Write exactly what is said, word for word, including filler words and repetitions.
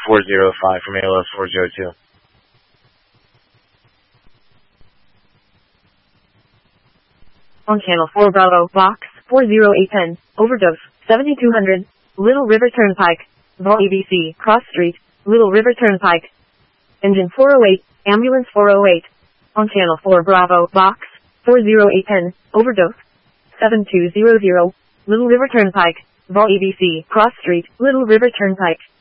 four zero five from A L S four zero two. On channel four Bravo, box four zero eight ten, overdose, seventy-two hundred, Little River Turnpike, Vol A B C, Cross Street, Little River Turnpike. Engine four oh eight, ambulance four oh eight. On channel four Bravo, box four zero eight ten, overdose, seven two zero zero, Little River Turnpike, Vol A B C, Cross Street, Little River Turnpike.